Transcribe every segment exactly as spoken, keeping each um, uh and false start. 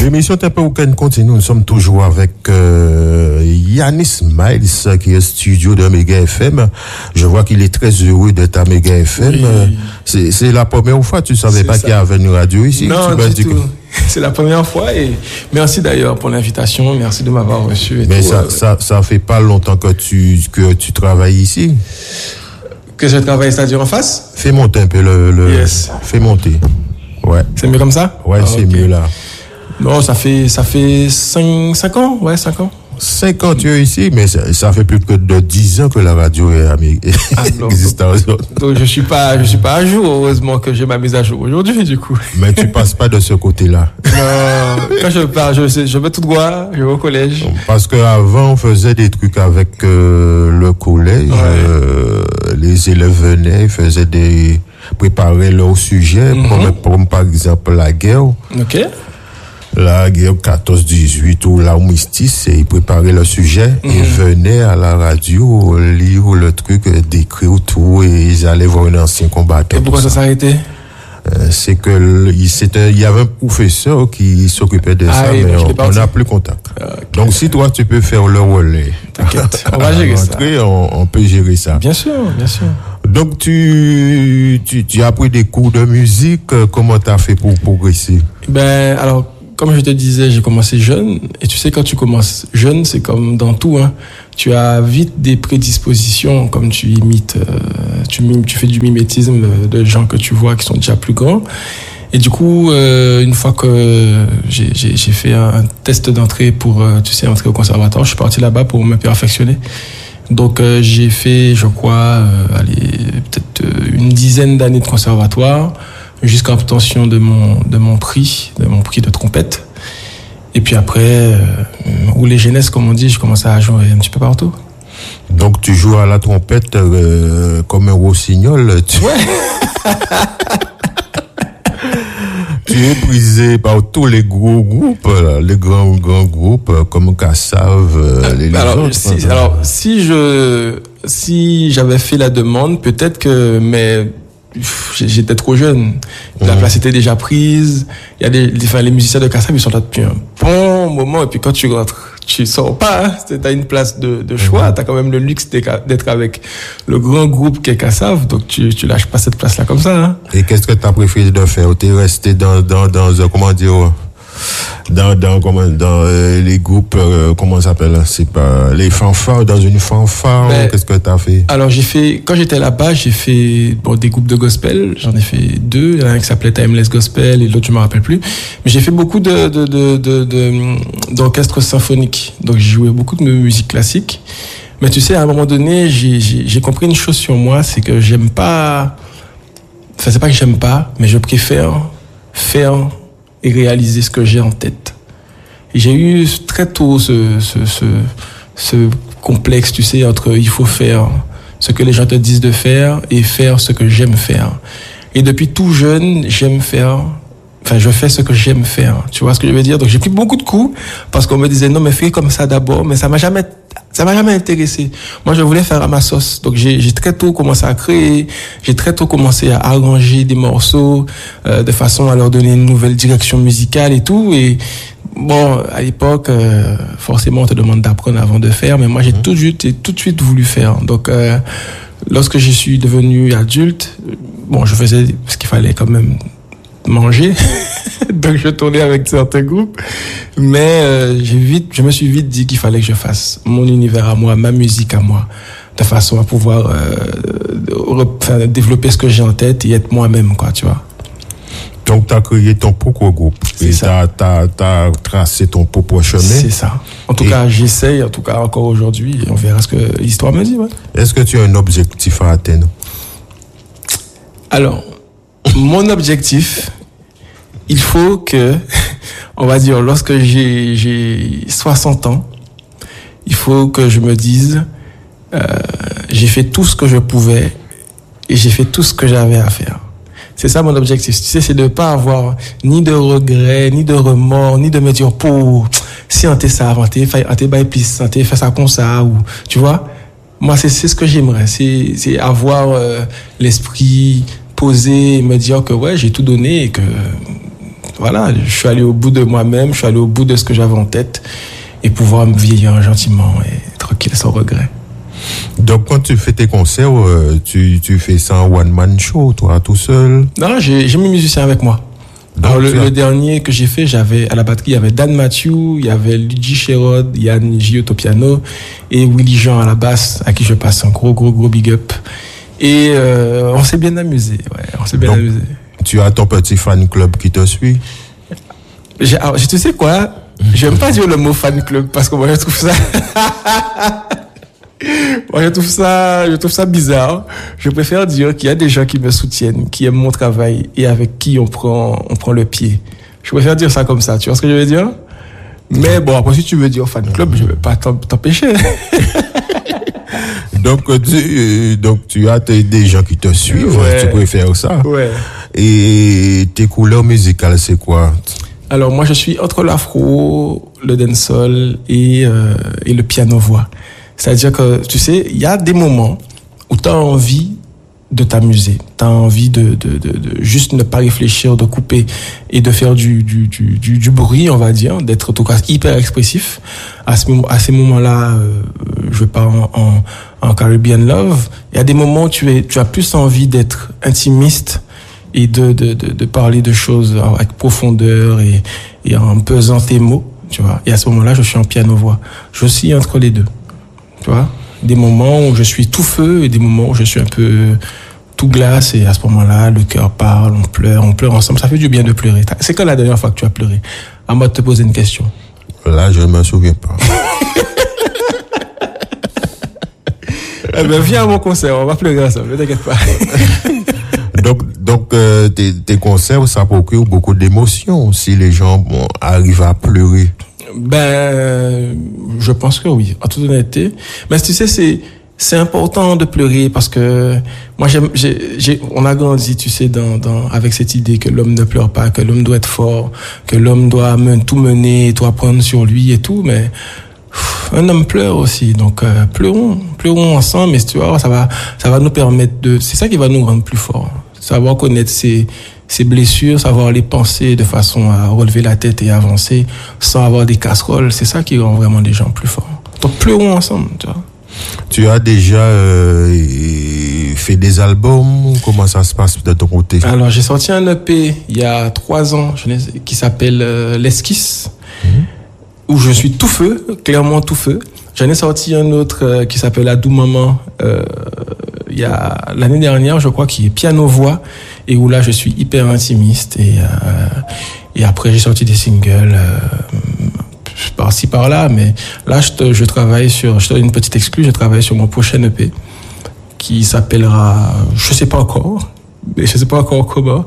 L'émission Tempo Week-end continue. Nous sommes toujours avec euh, Yanis Miles qui est studio de Mega F M. Je vois qu'il est très heureux d'être à Mega F M. Oui. C'est, c'est la première fois, tu ne savais c'est pas ça. Qu'il y avait une radio ici? Non, tu du tout. Que... C'est la première fois et merci d'ailleurs pour l'invitation. Merci de m'avoir reçu. Et Mais tout, ça, euh... ça, ça fait pas longtemps que tu, que tu travailles ici? Que je travaille, c'est-à-dire en face? Fais monter un peu le, le... Yes. Fais monter. Ouais. C'est mieux comme ça? Ouais, ah, c'est okay. mieux là. Non, ça fait, ça fait cinq, cinq ans, ouais, cinq ans. cinq ans tu es ici, mais ça, ça fait plus que de dix ans que la radio est ah, existante. Donc je suis pas, je suis pas à jour. Heureusement que j'ai ma mise à jour aujourd'hui, du coup. Mais tu passes pas de ce côté-là. Non, quand je pars, je, je vais tout droit, je vais au collège. Parce qu'avant, on faisait des trucs avec euh, le collège. Ouais. Euh, les élèves venaient, ils faisaient des, préparaient leur sujet, mm-hmm. comme, comme par exemple la guerre. Ok. La guerre quatorze dix-huit ou l'armistice, et ils préparaient le sujet mmh. et venaient à la radio lire le truc, décrire tout, et ils allaient voir un ancien combattant. Et pourquoi ça s'est arrêté? euh, C'est que il, c'était, il y avait un professeur qui s'occupait de ah, ça, oui, mais on n'a plus contact. Okay. Donc si toi tu peux faire le relais, t'inquiète, on va gérer ça. On, on peut gérer ça. Bien sûr, bien sûr. Donc tu, tu, tu as pris des cours de musique, comment tu as fait pour progresser? Ben alors. Comme je te disais, j'ai commencé jeune. Et tu sais, quand tu commences jeune, c'est comme dans tout, hein. Tu as vite des prédispositions, comme tu imites, euh, tu mimes, tu fais du mimétisme de gens que tu vois qui sont déjà plus grands. Et du coup, euh, une fois que j'ai, j'ai, j'ai fait un test d'entrée pour, euh, tu sais, entrer au conservatoire, je suis parti là-bas pour me perfectionner. Donc, euh, j'ai fait, je crois, euh, allez, peut-être une dizaine d'années de conservatoire, jusqu'à l'obtention de mon de mon prix, de mon prix de trompette. Et puis après, euh, ou les jeunesses, comme on dit, je commençais à jouer un petit peu partout. Donc tu joues à la trompette euh, comme un rossignol. Tu... Ouais. Tu es prisé par tous les gros groupes, là, les grands grands groupes comme Kassav, euh, les alors, autres, si, alors si je si j'avais fait la demande, peut-être que mais j'étais trop jeune. La mmh. place était déjà prise. Il y a des, enfin, les musiciens de Kassav, ils sont là depuis un bon moment. Et puis quand tu rentres, tu sors pas. Hein. T'as une place de, de choix. Mmh. T'as quand même le luxe d'être avec le grand groupe qu'est Kassav. Donc tu, tu lâches pas cette place-là comme ça. Hein. Et qu'est-ce que t'as préféré de faire? T'es resté dans, dans, dans, comment dire, dans, dans, comment, dans euh, les groupes, euh, comment ça s'appelle? C'est pas, les fanfares, dans une fanfare. Ben, qu'est-ce que t'as fait? Alors, j'ai fait, quand j'étais là-bas, j'ai fait, bon, des groupes de gospel. J'en ai fait deux. Il y en a un qui s'appelait Timeless Gospel et l'autre, je me rappelle plus. Mais j'ai fait beaucoup de, de, de, de, de d'orchestres symphoniques. Donc, j'ai joué beaucoup de musique classique. Mais tu sais, à un moment donné, j'ai, j'ai, j'ai compris une chose sur moi, c'est que j'aime pas, enfin, c'est pas que j'aime pas, mais je préfère faire et réaliser ce que j'ai en tête. Et j'ai eu très tôt ce, ce, ce, ce complexe, tu sais, entre il faut faire ce que les gens te disent de faire et faire ce que j'aime faire. Et depuis tout jeune, j'aime faire, enfin, je fais ce que j'aime faire. Tu vois ce que je veux dire? Donc, j'ai pris beaucoup de coups parce qu'on me disait non, mais fais comme ça d'abord, mais ça m'a jamais, ça m'a jamais intéressé. Moi, je voulais faire à ma sauce. Donc, j'ai, j'ai très tôt commencé à créer. J'ai très tôt commencé à arranger des morceaux, euh, de façon à leur donner une nouvelle direction musicale et tout. Et bon, à l'époque, euh, forcément, on te demande d'apprendre avant de faire. Mais moi, j'ai mmh. tout de suite, j'ai tout de suite voulu faire. Donc, euh, lorsque je suis devenu adulte, bon, je faisais ce qu'il fallait quand même manger. Donc je tournais avec certains groupes, mais euh, j'ai vite, je me suis vite dit qu'il fallait que je fasse mon univers à moi, ma musique à moi, de façon à pouvoir euh, re, développer ce que j'ai en tête et être moi-même, quoi, tu vois. Donc tu as créé ton propre groupe c'est et ça. T'as, t'as, t'as tracé ton propre chemin. C'est ça. En tout et cas, j'essaye, en tout cas encore aujourd'hui, et on verra ce que l'histoire me dit. Ouais. Est-ce que tu as un objectif à atteindre? Alors, mon objectif, il faut que, on va dire, lorsque j'ai, j'ai soixante ans, il faut que je me dise, euh, j'ai fait tout ce que je pouvais et j'ai fait tout ce que j'avais à faire. C'est ça mon objectif. Tu sais, c'est de pas avoir ni de regrets, ni de remords, ni de me dire, pour, si on t'est ça, on t'est fait, on t'est piste, on t'est fait ça comme ça, ou, tu vois. Moi, c'est, c'est ce que j'aimerais. C'est, c'est avoir euh, l'esprit posé et me dire que ouais, j'ai tout donné et que voilà, je suis allé au bout de moi-même, je suis allé au bout de ce que j'avais en tête et pouvoir me vieillir gentiment et tranquille, sans regret. Donc, quand tu fais tes concerts, tu, tu fais ça en one-man show, toi, tout seul? Non, j'ai, j'ai mis musiciens avec moi. Donc, Alors, le, as... le dernier que j'ai fait, j'avais, à la batterie, il y avait Dan Mathieu, il y avait Luigi Sherrod, Yann Giot au piano et Willy Jean à la basse, à qui je passe un gros, gros, gros big up. Et, euh, on s'est bien amusé, ouais, on s'est bien Donc, amusé. Tu as ton petit fan club qui te suit? J'ai, alors, tu sais quoi? J'aime pas dire le mot fan club parce que moi, je trouve ça, moi, je trouve ça, je trouve ça bizarre. Je préfère dire qu'il y a des gens qui me soutiennent, qui aiment mon travail et avec qui on prend, on prend le pied. Je préfère dire ça comme ça. Tu vois ce que je veux dire? Mais bon, après, si tu veux dire fan club, je vais pas t'empêcher. Donc, tu, donc, tu as des gens qui te suivent. Ouais. Tu préfères ça. Ouais. Et tes couleurs musicales, c'est quoi? Alors, moi, je suis entre l'afro, le dancehall et, euh, et le piano-voix. C'est-à-dire que, tu sais, il y a des moments où tu as envie de t'amuser. Tu as envie de, de, de, de juste ne pas réfléchir, de couper et de faire du, du, du, du, du bruit, on va dire, d'être en tout cas hyper expressif. À, ce, à ces moments-là, euh, je pars en, en, en Caribbean Love. Il y a des moments où tu, es, tu as plus envie d'être intimiste et de, de, de, de parler de choses avec profondeur et, et en pesant tes mots, tu vois. Et à ce moment-là, je suis en piano-voix. Je suis entre les deux. Tu vois, des moments où je suis tout feu et des moments où je suis un peu tout glace et à ce moment-là, le cœur parle, on pleure, on pleure ensemble. Ça fait du bien de pleurer. C'est quand la dernière fois que tu as pleuré? À moi de te poser une question. Là, je ne me souviens pas. Eh ben, viens à mon concert, on va pleurer ensemble, ne t'inquiète pas. donc, donc euh, tes, tes concerts, ça procure beaucoup d'émotions si les gens bon, arrivent à pleurer. Ben, je pense que oui, en toute honnêteté. Mais tu sais, c'est c'est important de pleurer parce que moi, j'aime, j'ai, j'ai, on a grandi, tu sais, dans, dans avec cette idée que l'homme ne pleure pas, que l'homme doit être fort, que l'homme doit men, tout mener, tout apprendre sur lui et tout. Mais pff, un homme pleure aussi, donc euh, pleurons, pleurons ensemble. Mais tu vois, ça va, ça va nous permettre de, c'est ça qui va nous rendre plus forts. Savoir connaître ses ces blessures, savoir les penser de façon à relever la tête et avancer sans avoir des casseroles, c'est ça qui rend vraiment les gens plus forts. Donc pleurons ensemble, tu vois. Tu as déjà euh, fait des albums? Comment ça se passe de ton côté? Alors j'ai sorti un E P il y a trois ans qui s'appelle euh, L'Esquisse, mmh. où je suis tout feu, clairement tout feu. J'en ai sorti un autre euh, qui s'appelle Adou Maman euh, il y a l'année dernière, je crois, qui est piano-voix et où là je suis hyper intimiste et euh, et après j'ai sorti des singles euh, par-ci par-là, mais là je, te, je travaille sur, je te donne une petite exclue, je travaille sur mon prochain E P qui s'appellera, je sais pas encore, je sais pas encore comment,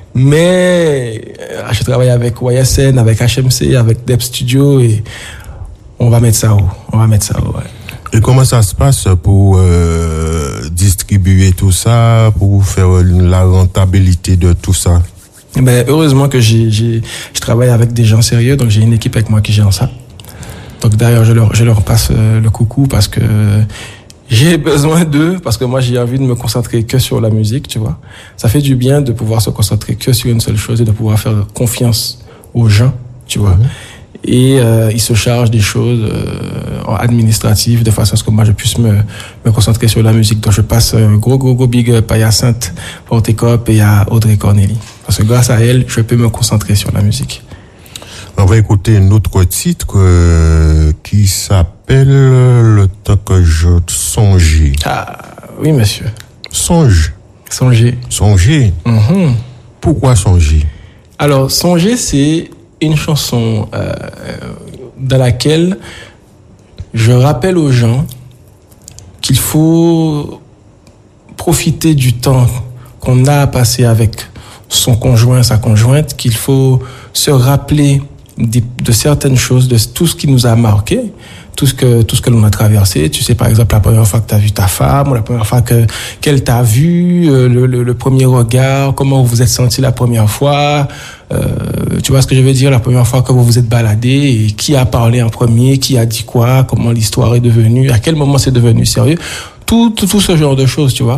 mais je travaille avec Y S N, avec H M C, avec Dep Studio et on va mettre ça haut, on va mettre ça haut, ouais. Et comment ça se passe pour euh, distribuer tout ça, pour faire la rentabilité de tout ça? Ben, heureusement que j'ai, j'ai, je travaille avec des gens sérieux, donc j'ai une équipe avec moi qui gère ça. Donc d'ailleurs, je leur, je leur passe le coucou parce que j'ai besoin d'eux, parce que moi j'ai envie de me concentrer que sur la musique, tu vois. Ça fait du bien de pouvoir se concentrer que sur une seule chose et de pouvoir faire confiance aux gens, tu vois. Mmh. Et euh, ils se chargent des choses euh, administratives de façon à ce que moi je puisse me, me concentrer sur la musique. Donc je passe un gros gros gros big up à Hyacinthe Portecop et à Audrey Cornélie. Parce que grâce à elle, je peux me concentrer sur la musique. On va écouter un autre titre euh, qui s'appelle Le temps que je songeais. Ah oui monsieur. Songe. Songer. Songer. Mm-hmm. Pourquoi songer? Alors songer, c'est une chanson euh, dans laquelle je rappelle aux gens qu'il faut profiter du temps qu'on a à passer avec son conjoint, sa conjointe, qu'il faut se rappeler de, de certaines choses, de tout ce qui nous a marqué, tout ce que tout ce que l'on a traversé. Tu sais, par exemple, la première fois que tu as vu ta femme, ou la première fois que qu'elle t'a vu, euh, le, le, le premier regard, comment vous vous êtes senti la première fois. Euh, tu vois ce que je veux dire, la première fois que vous vous êtes baladé, et qui a parlé en premier, qui a dit quoi, comment l'histoire est devenue, à quel moment c'est devenu sérieux. Tout, tout, tout ce genre de choses, tu vois.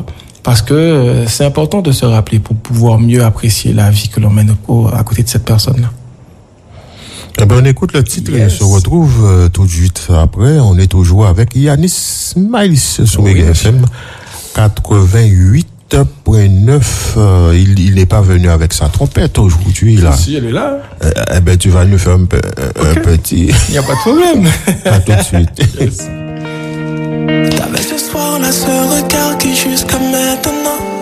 parce que euh, c'est important de se rappeler pour pouvoir mieux apprécier la vie que l'on mène au, à côté de cette personne-là. Eh ben, on écoute le titre yes. et on se retrouve euh, tout de suite après. On est toujours avec Yanis Miles sur oui, Mega F M quatre-vingt-huit point neuf. Euh, il, il n'est pas venu avec sa trompette aujourd'hui. Là. Si, elle est là. Eh, eh ben, tu vas nous faire un, peu, okay. un petit. Il n'y a pas de problème. À tout de suite. Yes. T'avais ce soir là ce regard qui jusqu'à maintenant